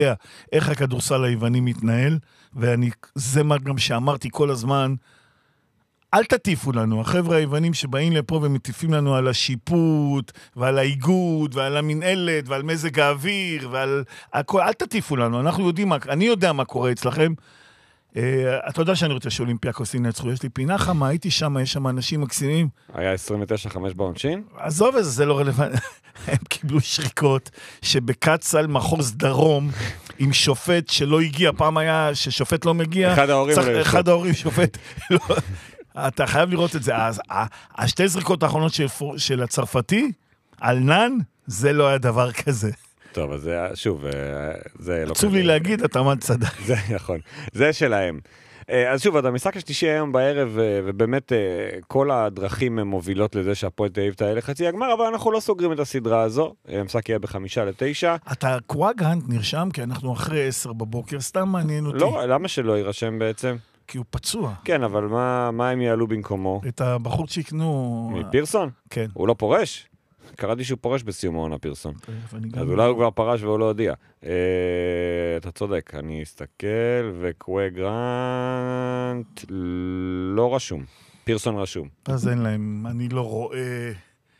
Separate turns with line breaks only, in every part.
איך הכדורסל היווני מתנהל, וזה מה גם שאמרתי כל הזמן, אל תטיפו לנו, החבר'ה היוונים שבאים לפה ומטיפים לנו על השיפוט, ועל האיגוד, ועל המנהלת, ועל מזג האוויר, ועל הכל, אל תטיפו לנו, אנחנו יודעים, אני יודע מה קורה אצלכם, אתה יודע שאני רוצה שאולימפיאקוס ינצחו, יש לי פינה חמה, הייתי שם, יש שם אנשים מקסימים.
היה 29-5 בעונשין?
עזוב את זה, זה לא רלוונטי. הם קיבלו שריקות שבקצל מחוז דרום, עם שופט שלא הגיע, פעם היה ששופט לא מגיע. אחד ההורים שופט. אתה חייב לראות את זה. השתי זריקות האחרונות של הצרפתי, על נן, זה לא היה דבר כזה.
טוב, אז שוב, זה לא...
עצוב לי להגיד, אתה עמד צדק.
זה נכון, זה שלהם. אז שוב, המשחק השלישי היום בערב, ובאמת כל הדרכים מובילות לזה שהפועל תל אביב תעלה לחצי הגמר, אבל אנחנו לא סוגרים את הסדרה הזו, המשחק יהיה 5-9.
אתה קוואגנט נרשם, כי אנחנו אחרי 10 בבוקר, סתם מעניין אותי.
לא, למה שלא יירשם בעצם?
כי הוא פצוע.
כן, אבל מה הם יעלו במקומו?
את הבחור שיקנו...
מפירסון?
כן.
הוא לא פורש? קראתי שהוא פורש בסיום העונה פירסון. אז אולי הוא כבר פרש והוא לא הודיע. אתה צודק, אני אסתכל, וקווי גרנט לא רשום. פירסון רשום.
אז אין להם, אני לא רואה...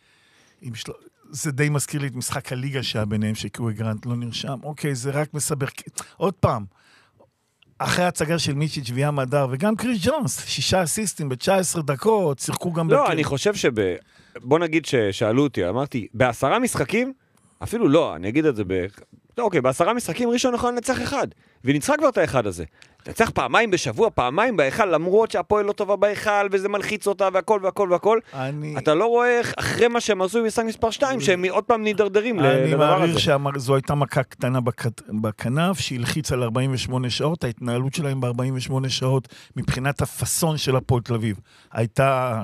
זה די מזכיר לי את משחק הליגה שהיה ביניהם, שקווי גרנט לא נרשם. אוקיי, זה רק מסבר... עוד פעם, אחרי הצגה של מיצ'יץ' וים הדר, וגם קריס ג'ונס, 6 אסיסטים ב-19 דקות, שיחקו גם...
לא, אני חושב בוא נגיד ששאלו אותי, אמרתי, ב10 משחקים, אפילו לא, אני אגיד את זה אוקיי, ב10 משחקים ראשון יכול לנצח אחד, וניצחה כבר את האחד הזה. נצח פעמיים בשבוע, פעמיים בהיכל, למרות שהפועל לא טובה בהיכל, וזה מלחיץ אותה, והכל והכל והכל. אתה לא רואה אחרי מה שהם עשו במשחק מספר 2, שהם עוד פעם נידרדרים לדבר הזה.
אני מעריך שזו הייתה מכה קטנה בכנף, שהלחיץ על 48 שעות, ההתנהלות שלהם ב-48 שעות, מבחינת הפסון של הפועל תל אביב, הייתה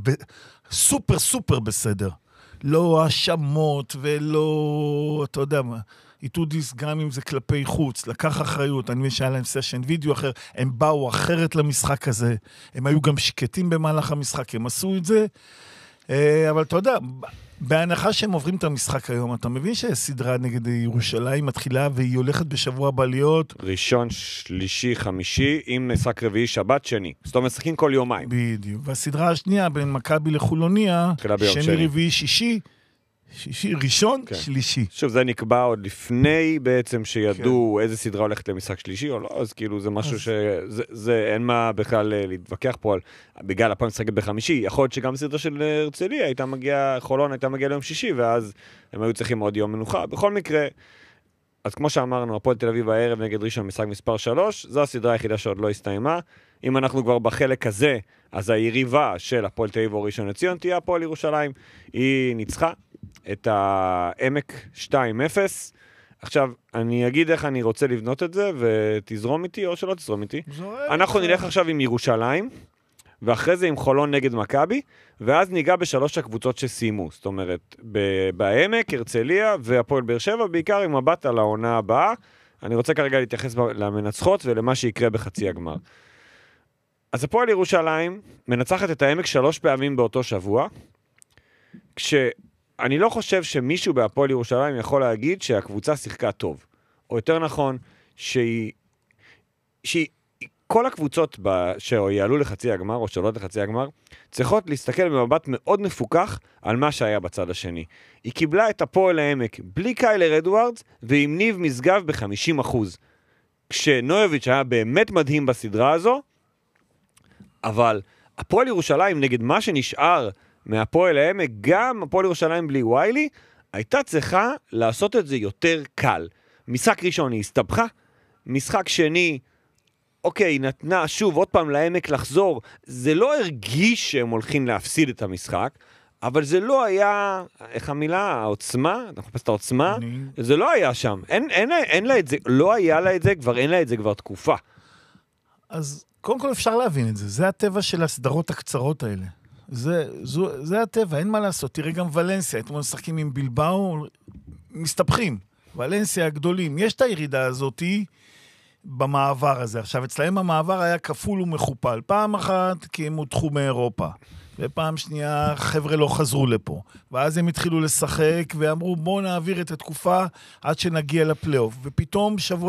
סופר סופר בסדר. לא האשמות ולא, אתה יודע מה, איתודיס גם אם זה כלפי חוץ, לקח אחריות, אני מבין שהיה להם סשן וידאו אחר, הם באו אחרת למשחק הזה, הם היו גם שקטים במהלך המשחק, הם עשו את זה, אבל אתה יודע, בהנחה שהם עוברים את המשחק היום, אתה מבין שהסדרה נגד ירושלים מתחילה והיא הולכת בשבוע הבא להיות...
ראשון, שלישי, חמישי, עם משחק רביעי, שבת, שני. זאת אומרת, משחקים כל יומיים.
בדיוק. והסדרה השנייה בין מכבי לחולוניה, שני, רביעי, שישי, ראשון, כן. שלישי.
שוב, זה נקבע עוד לפני בעצם שידעו כן. איזה סדרה הולכת למשחק שלישי או לא, אז כאילו זה משהו אין מה בכלל להתווכח פה על, בגלל הפעם משחקת בחמישי, יכול להיות שגם סדרה של הרצליה הייתה מגיעה, חולון הייתה מגיעה ליום שישי, ואז הם היו צריכים עוד יום מנוחה. בכל מקרה, אז כמו שאמרנו, הפועל תל אביב הערב נגד ראשון משחק מספר 3, זו הסדרה היחידה שעוד לא הסתיימה. אם אנחנו כבר בחלק הזה, אז היריבה של הפועל תל אביב או ראשון לציון תהיה הפועל ירושלים, היא ניצחה את העמק 2-0. עכשיו, אני אגיד איך אני רוצה לבנות את זה, ותזרום איתי או שלא תזרום איתי. אנחנו נלך עכשיו עם ירושלים, ואחרי זה עם חולון נגד מכבי, ואז ניגע בשלוש הקבוצות שסיימו. זאת אומרת, בעמק, הרצליה והפועל באר שבע, בעיקר עם מבט על העונה הבאה. אני רוצה כרגע להתייחס למנצחות ולמה שיקרה בחצי הגמר. אז הפועל ירושלים מנצחת את העמק 3 פעמים באותו שבוע, אני לא חושב שמישהו בהפועל ירושלים יכול להגיד שהקבוצה שיחקה טוב. או יותר נכון, כל הקבוצות שיעלו לחצי הגמר, או שעולות לחצי הגמר, צריכות להסתכל במבט מאוד מפוקח על מה שהיה בצד השני. היא קיבלה את הפועל העמק בלי קיילר אדוארדס, ועם ניב משגב ב-50%. כשנויוביץ' היה באמת מדהים בסדרה הזו, אבל הפועל ירושלים נגד מה שנשאר מהפועל העמק, גם הפועל ירושלים בלי ויילי, הייתה צריכה לעשות את זה יותר קל. משחק ראשון היא הסתבכה, משחק שני, אוקיי, נתנה שוב עוד פעם לעמק לחזור, זה לא הרגיש שהם הולכים להפסיד את המשחק, אבל זה לא היה, איך המילה, העוצמה, אתה מחפש את העוצמה, זה לא היה שם, אין לה את זה, לא היה לה את זה, כבר אין לה את זה כבר תקופה.
אז קודם כל אפשר להבין את זה, זה הטבע של הסדרות הקצרות האלה. זה הטבע, אין מה לעשות. תראה גם ולנסיה, אתמול משחקים עם בלבאו, מסתבכים. ולנסיה הגדולים. יש את הירידה הזאת במעבר הזה. עכשיו, אצלהם המעבר היה כפול ומכופל. פעם אחת כי הם הודחו מאירופה. ופעם שנייה חבר'ה לא חזרו לפה. ואז הם התחילו לשחק ואמרו בואו נעביר את התקופה עד שנגיע לפלייאוף. ופתאום שבוע